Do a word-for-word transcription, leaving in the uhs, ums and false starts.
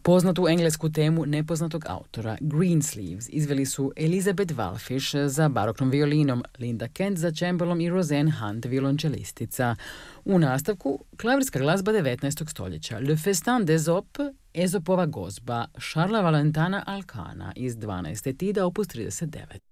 Poznatu englesku temu nepoznatog autora Greensleeves izveli su Elizabeth Walfish za baroknom violinom, Linda Kent za cembalom i Roseanne Hunt violončelistica. U nastavku klavirska glazba devetnaestog stoljeća Le Festin d'Esope, Ezopova gozba, Charlesa Valentana Alcana iz dvanaeste etida opus trideset devet.